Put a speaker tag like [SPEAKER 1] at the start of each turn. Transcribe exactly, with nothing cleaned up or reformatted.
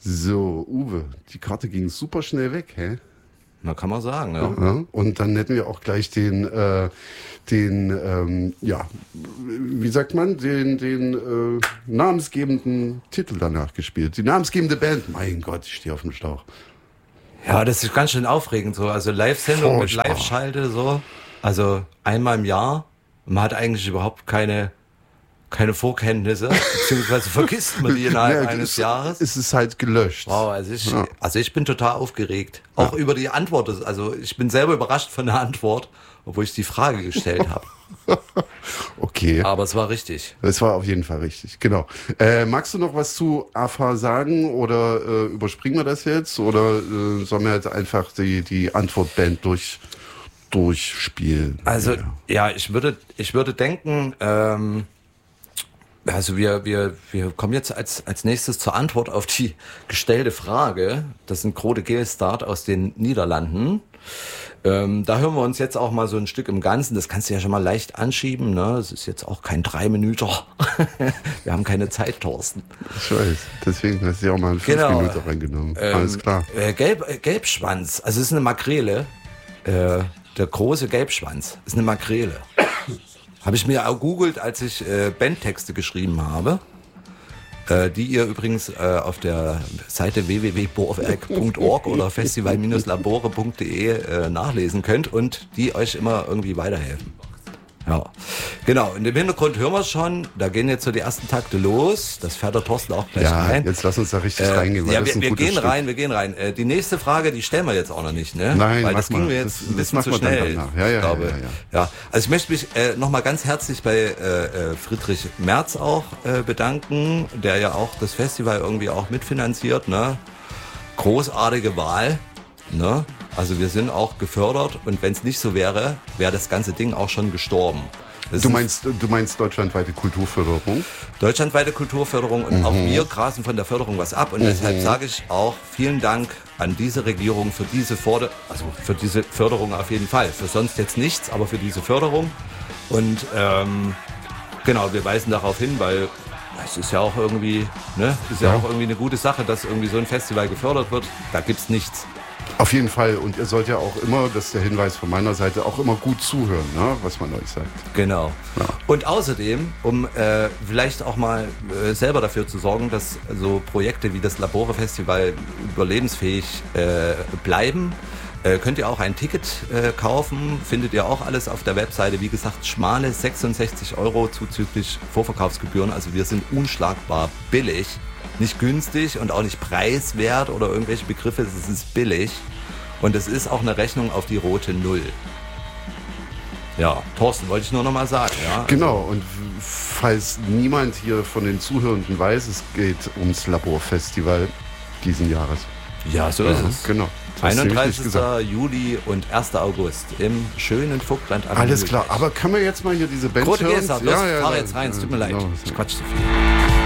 [SPEAKER 1] So, Uwe, die Karte ging super schnell weg, hä?
[SPEAKER 2] Na, kann man sagen, ja.
[SPEAKER 1] Ja, und dann hätten wir auch gleich den, äh, den, ähm, ja, wie sagt man, den, den äh, namensgebenden Titel danach gespielt. Die namensgebende Band. Mein Gott, ich stehe auf dem Schlauch.
[SPEAKER 2] Ja, das ist ganz schön aufregend so. Also Live-Sendung mit Live-Schalte so. Also einmal im Jahr. Man hat eigentlich überhaupt keine keine Vorkenntnisse, beziehungsweise vergisst man die innerhalb
[SPEAKER 1] ja,
[SPEAKER 2] eines
[SPEAKER 1] es,
[SPEAKER 2] Jahres.
[SPEAKER 1] Es ist halt gelöscht.
[SPEAKER 2] Wow, also ich,
[SPEAKER 1] ja.
[SPEAKER 2] also ich bin total aufgeregt. Auch ja. über die Antwort. Also ich bin selber überrascht von der Antwort, obwohl ich die Frage gestellt habe.
[SPEAKER 1] Okay.
[SPEAKER 2] Aber es war richtig.
[SPEAKER 1] Es war auf jeden Fall richtig, genau. Äh, magst du noch was zu A F A sagen oder äh, überspringen wir das jetzt? Oder äh, sollen wir jetzt einfach die, die Antwortband durch, durchspielen?
[SPEAKER 2] Also ja. ja, ich würde, ich würde denken, ähm, also wir, wir, wir kommen jetzt als, als nächstes zur Antwort auf die gestellte Frage. Das sind Grode Geelstart aus den Niederlanden. Ähm, da hören wir uns jetzt auch mal so ein Stück im Ganzen. Das kannst du ja schon mal leicht anschieben, ne? Das ist jetzt auch kein Drei-Minüter. Wir haben keine Zeit, Thorsten.
[SPEAKER 1] Ich weiß, deswegen hast du ja auch mal einen fünf
[SPEAKER 2] genau.
[SPEAKER 1] Minuten reingenommen.
[SPEAKER 2] Ähm,
[SPEAKER 1] Alles klar.
[SPEAKER 2] Äh, Gelb, äh, Gelbschwanz, also es ist eine Makrele. Äh, der große Gelbschwanz ist eine Makrele. Habe ich mir auch googelt, als ich äh, Bandtexte geschrieben habe, äh, die ihr übrigens äh, auf der Seite w w w punkt bohrwerk punkt org oder festival Bindestrich labore punkt de äh, nachlesen könnt und die euch immer irgendwie weiterhelfen. Ja, genau. Und im Hintergrund hören wir es schon. Da gehen jetzt so die ersten Takte los. Das fährt der Thorsten auch gleich
[SPEAKER 1] ja,
[SPEAKER 2] rein.
[SPEAKER 1] Jetzt lass uns da richtig
[SPEAKER 2] äh,
[SPEAKER 1] reingehen. Weil
[SPEAKER 2] ja,
[SPEAKER 1] das
[SPEAKER 2] wir,
[SPEAKER 1] ist ein
[SPEAKER 2] wir
[SPEAKER 1] gutes
[SPEAKER 2] gehen
[SPEAKER 1] Stück.
[SPEAKER 2] rein, wir gehen rein. Äh, die nächste Frage, die stellen wir jetzt auch noch nicht, ne?
[SPEAKER 1] Nein,
[SPEAKER 2] weil das ging
[SPEAKER 1] mal.
[SPEAKER 2] mir jetzt
[SPEAKER 1] das,
[SPEAKER 2] ein bisschen zu schnell.
[SPEAKER 1] Ja, ja,
[SPEAKER 2] glaube.
[SPEAKER 1] ja, ja, ja.
[SPEAKER 2] ja, also ich möchte mich äh, nochmal ganz herzlich bei äh, Friedrich Merz auch äh, bedanken, der ja auch das Festival irgendwie auch mitfinanziert, ne? Großartige Wahl, ne? Also wir sind auch gefördert und wenn es nicht so wäre, wäre das ganze Ding auch schon gestorben.
[SPEAKER 1] Du meinst, du meinst deutschlandweite Kulturförderung?
[SPEAKER 2] Deutschlandweite Kulturförderung und mhm. auch wir grasen von der Förderung was ab und mhm. deshalb sage ich auch vielen Dank an diese Regierung für diese Förder- also für diese Förderung auf jeden Fall. Für sonst jetzt nichts, aber für diese Förderung. Und ähm, genau, wir weisen darauf hin, weil es ist ja auch irgendwie, ne, ist ja, ja auch irgendwie eine gute Sache, dass irgendwie so ein Festival gefördert wird. Da gibt's nichts.
[SPEAKER 1] Auf jeden Fall. Und ihr sollt ja auch immer, das ist der Hinweis von meiner Seite, auch immer gut zuhören, ne, was man euch sagt.
[SPEAKER 2] Genau.
[SPEAKER 1] Ja.
[SPEAKER 2] Und außerdem, um äh, vielleicht auch mal äh, selber dafür zu sorgen, dass so Projekte wie das Labore Festival überlebensfähig äh, bleiben, äh, könnt ihr auch ein Ticket äh, kaufen. Findet ihr auch alles auf der Webseite. Wie gesagt, schmale sechsundsechzig Euro zuzüglich Vorverkaufsgebühren. Also wir sind unschlagbar billig. Nicht günstig und auch nicht preiswert oder irgendwelche Begriffe, es ist billig. Und es ist auch eine Rechnung auf die rote Null. Ja, Thorsten, wollte ich nur noch mal sagen. Ja?
[SPEAKER 1] Genau, und falls niemand hier von den Zuhörenden weiß, es geht ums Laborfestival diesen Jahres.
[SPEAKER 2] Ja, so ja, ist es.
[SPEAKER 1] Genau.
[SPEAKER 2] einunddreißigster Juli und erster August im schönen Vogtland am
[SPEAKER 1] Alles klar, aber kann man jetzt mal hier diese Band
[SPEAKER 2] Grode
[SPEAKER 1] hören?
[SPEAKER 2] Geelstart, los,
[SPEAKER 1] ja, ja,
[SPEAKER 2] fahr
[SPEAKER 1] ja,
[SPEAKER 2] jetzt rein, es tut mir
[SPEAKER 1] ja,
[SPEAKER 2] leid.
[SPEAKER 1] ja.
[SPEAKER 2] Ich quatsch zu viel.